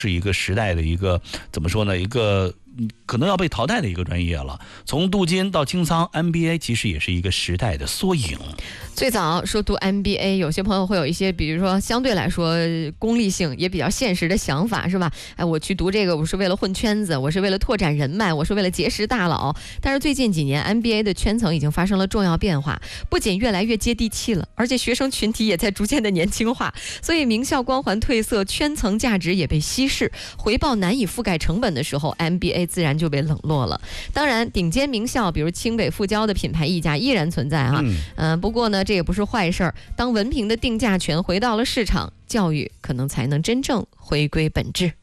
是一个时代的一个怎么说呢？一个可能要被淘汰的一个专业了。从镀金到清仓 ，MBA 其实也是一个时代的缩影。 最早说读 MBA， 有些朋友会有一些，比如说相对来说功利性也比较现实的想法，是吧？哎，我去读这个，我是为了混圈子，我是为了拓展人脉，我是为了结识大佬。但是最近几年 MBA 的圈层已经发生了重要变化，不仅越来越接地气了，而且学生群体也在逐渐的年轻化，所以名校光环褪色，圈层价值也被稀释，回报难以覆盖成本的时候 ，MBA 自然就被冷落了。当然，顶尖名校，比如清北复交的品牌溢价依然存在哈。不过呢，这也不是坏事儿。当文凭的定价权回到了市场，教育可能才能真正回归本质。